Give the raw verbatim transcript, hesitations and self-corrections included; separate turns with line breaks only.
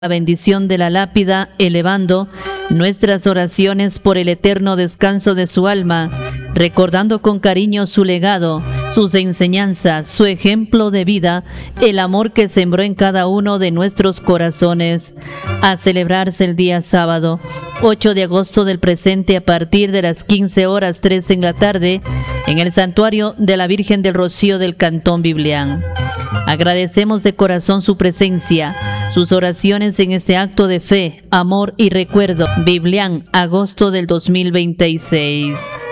la bendición de la lápida, elevando nuestras oraciones por el eterno descanso de su alma, recordando con cariño su legado, sus enseñanzas, su ejemplo de vida, el amor que sembró en cada uno de nuestros corazones. A celebrarse el día sábado, ocho de agosto del presente, a partir de las quince horas trece en la tarde, en el Santuario de la Virgen del Rocío del Cantón Biblián. Agradecemos de corazón su presencia, sus oraciones en este acto de fe, amor y recuerdo. Biblián, agosto del dos mil veintiséis.